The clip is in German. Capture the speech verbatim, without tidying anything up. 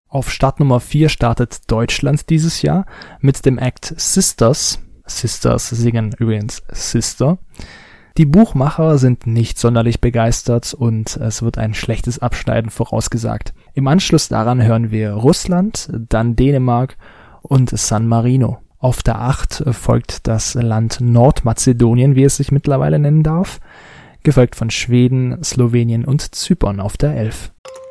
Auf Startnummer vier startet Deutschland dieses Jahr mit dem Act Sisters. Sisters singen übrigens Sister. Die Buchmacher sind nicht sonderlich begeistert und es wird ein schlechtes Abschneiden vorausgesagt. Im Anschluss daran hören wir Russland, dann Dänemark und San Marino. Auf der acht folgt das Land Nordmazedonien, wie es sich mittlerweile nennen darf, gefolgt von Schweden, Slowenien und Zypern auf der elf.